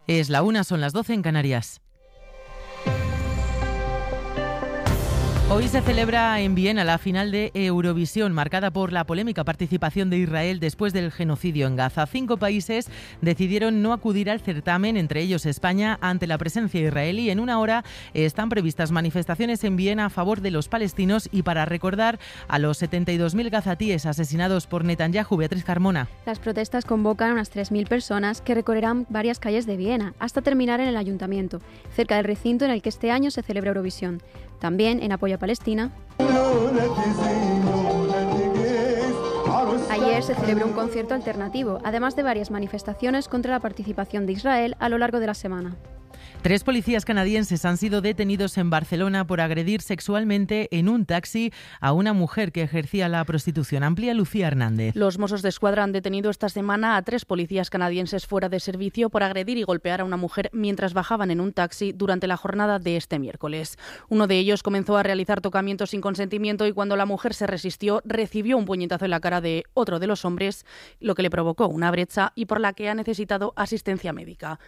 Es la 1, son las 12 en Canarias. Hoy se celebra en Viena la final de Eurovisión, marcada por la polémica participación de Israel después del genocidio en Gaza. 5 países decidieron no acudir al certamen, entre ellos España, ante la presencia israelí. En una hora están previstas manifestaciones en Viena a favor de los palestinos y para recordar a los 72.000 gazatíes asesinados por Netanyahu. Beatriz Carmona. Las protestas convocan a unas 3.000 personas que recorrerán varias calles de Viena hasta terminar en el ayuntamiento, cerca del recinto en el que este año se celebra Eurovisión. También en apoyo a Palestina. Ayer se celebró un concierto alternativo, además de varias manifestaciones contra la participación de Israel a lo largo de la semana. 3 policías canadienses han sido detenidos en Barcelona por agredir sexualmente en un taxi a una mujer que ejercía la prostitución. Amplía Lucía Hernández. Los Mossos d'Esquadra han detenido esta semana a 3 policías canadienses fuera de servicio por agredir y golpear a una mujer mientras bajaban en un taxi durante la jornada de este miércoles. Uno de ellos comenzó a realizar tocamientos sin consentimiento y cuando la mujer se resistió recibió un puñetazo en la cara de otro de los hombres, lo que le provocó una brecha y por la que ha necesitado asistencia médica.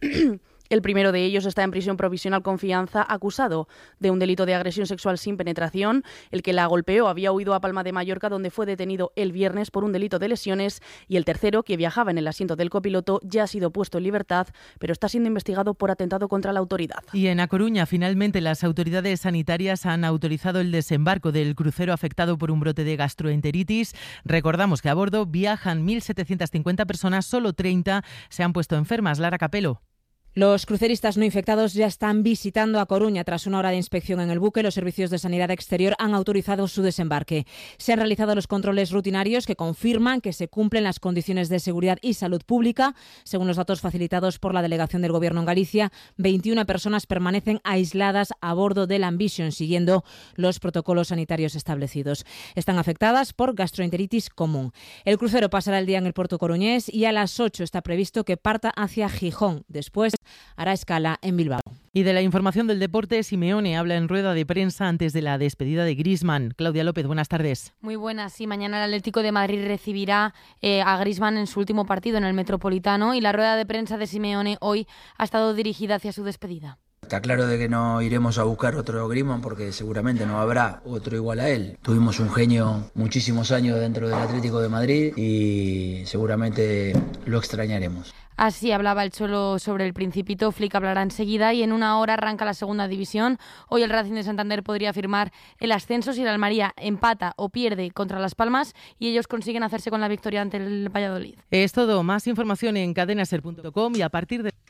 El primero de ellos está en prisión provisional con fianza, acusado de un delito de agresión sexual sin penetración. El que la golpeó había huido a Palma de Mallorca, donde fue detenido el viernes por un delito de lesiones. Y el tercero, que viajaba en el asiento del copiloto, ya ha sido puesto en libertad, pero está siendo investigado por atentado contra la autoridad. Y en A Coruña, finalmente, las autoridades sanitarias han autorizado el desembarco del crucero afectado por un brote de gastroenteritis. Recordamos que a bordo viajan 1.750 personas, solo 30 se han puesto enfermas. Lara Capelo. Los cruceristas no infectados ya están visitando A Coruña. Tras una hora de inspección en el buque, los servicios de sanidad exterior han autorizado su desembarque. Se han realizado los controles rutinarios que confirman que se cumplen las condiciones de seguridad y salud pública. Según los datos facilitados por la delegación del Gobierno en Galicia, 21 personas permanecen aisladas a bordo del Ambition, siguiendo los protocolos sanitarios establecidos. Están afectadas por gastroenteritis común. El crucero pasará el día en el puerto coruñés y a las 8 está previsto que parta hacia Gijón. Después hará escala en Bilbao. Y de la información del deporte, Simeone habla en rueda de prensa antes de la despedida de Griezmann. Claudia López, buenas tardes. Muy buenas. Sí, mañana el Atlético de Madrid recibirá a Griezmann en su último partido en el Metropolitano y la rueda de prensa de Simeone hoy ha estado dirigida hacia su despedida. Está claro de que no iremos a buscar otro Griezmann porque seguramente no habrá otro igual a él. Tuvimos un genio muchísimos años dentro del Atlético de Madrid y seguramente lo extrañaremos. Así hablaba el Cholo sobre el Principito. Flick hablará enseguida y en una hora arranca la segunda división. Hoy el Racing de Santander podría firmar el ascenso si el Almería empata o pierde contra Las Palmas y ellos consiguen hacerse con la victoria ante el Valladolid. Es todo. Más información en cadenaser.com y a partir de...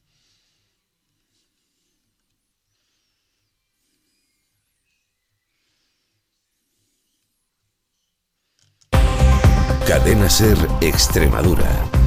Cadena Ser Extremadura.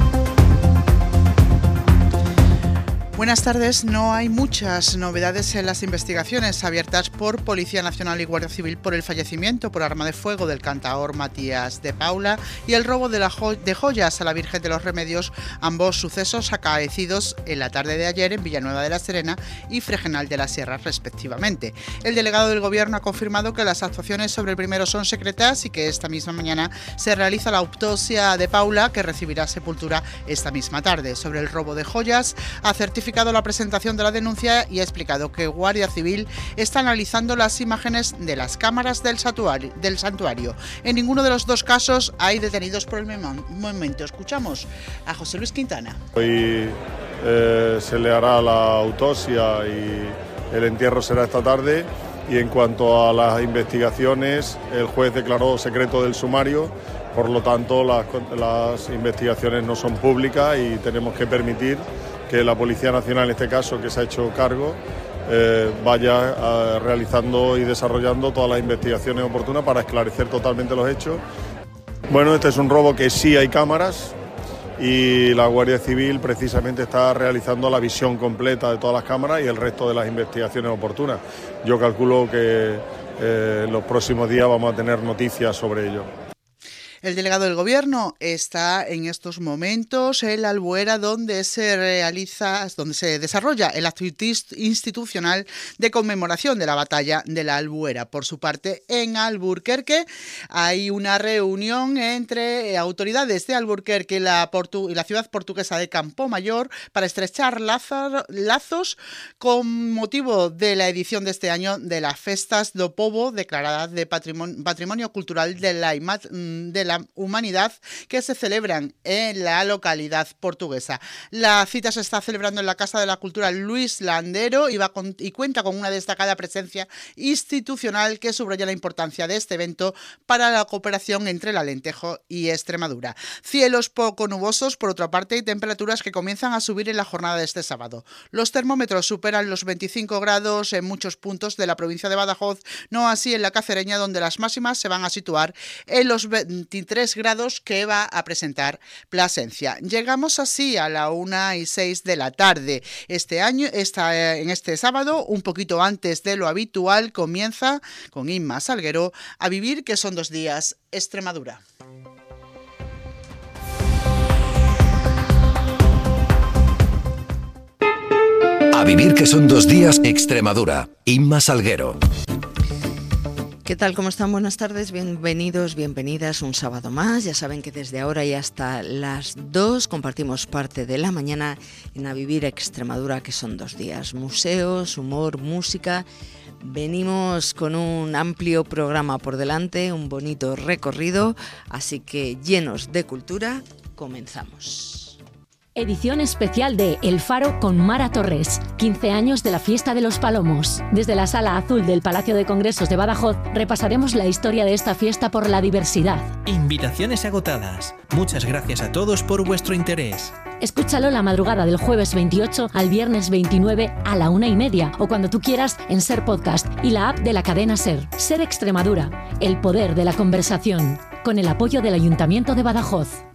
Buenas tardes. No hay muchas novedades en las investigaciones abiertas por Policía Nacional y Guardia Civil por el fallecimiento por arma de fuego del cantaor Matías de Paula y el robo de joyas a la Virgen de los Remedios, ambos sucesos acaecidos en la tarde de ayer en Villanueva de la Serena y Fregenal de la Sierra, respectivamente. El delegado del Gobierno ha confirmado que las actuaciones sobre el primero son secretas y que esta misma mañana se realiza la autopsia de Paula, que recibirá sepultura esta misma tarde. Sobre el robo de joyas, ha certificado la presentación de la denuncia y ha explicado que Guardia Civil está analizando las imágenes de las cámaras del santuario. En ninguno de los dos casos hay detenidos por el momento. Escuchamos a José Luis Quintana. Hoy se le hará la autopsia y el entierro será esta tarde. Y en cuanto a las investigaciones, el juez declaró secreto del sumario. Por lo tanto, las investigaciones no son públicas y tenemos que permitir que la Policía Nacional, en este caso, que se ha hecho cargo, vaya realizando y desarrollando todas las investigaciones oportunas para esclarecer totalmente los hechos. Bueno, este es un robo que sí hay cámaras y la Guardia Civil precisamente está realizando la visión completa de todas las cámaras y el resto de las investigaciones oportunas. Yo calculo que en los próximos días vamos a tener noticias sobre ello. El delegado del Gobierno está en estos momentos en la Albuera, donde se desarrolla el acto institucional de conmemoración de la batalla de la Albuera. Por su parte, en Alburquerque hay una reunión entre autoridades de Alburquerque y la ciudad portuguesa de Campomayor para estrechar lazos con motivo de la edición de este año de las Festas do Povo, declaradas de Patrimonio Cultural de la Humanidad, que se celebran en la localidad portuguesa. La cita se está celebrando en la Casa de la Cultura Luis Landero y cuenta con una destacada presencia institucional que subraya la importancia de este evento para la cooperación entre el Alentejo y Extremadura. Cielos poco nubosos, por otra parte, y temperaturas que comienzan a subir en la jornada de este sábado. Los termómetros superan los 25 grados en muchos puntos de la provincia de Badajoz, no así en la Cacereña, donde las máximas se van a situar en los 23 grados que va a presentar Plasencia. Llegamos así a la 1:06 de la tarde. En este sábado, un poquito antes de lo habitual, comienza con Inma Salguero A Vivir, que son 2 días, Extremadura. A Vivir, que son 2 días, Extremadura. Inma Salguero. ¿Qué tal? ¿Cómo están? Buenas tardes, bienvenidos, bienvenidas un sábado más. Ya saben que desde ahora y hasta las 2 compartimos parte de la mañana en A Vivir Extremadura, que son 2 días. Museos, humor, música. Venimos con un amplio programa por delante, un bonito recorrido, así que llenos de cultura, comenzamos. Edición especial de El Faro con Mara Torres, 15 años de la Fiesta de los Palomos. Desde la Sala Azul del Palacio de Congresos de Badajoz repasaremos la historia de esta fiesta por la diversidad. Invitaciones agotadas. Muchas gracias a todos por vuestro interés. Escúchalo la madrugada del jueves 28 al viernes 29 a la 1:30 o cuando tú quieras en Ser Podcast y la app de la cadena Ser. Ser Extremadura, el poder de la conversación, con el apoyo del Ayuntamiento de Badajoz.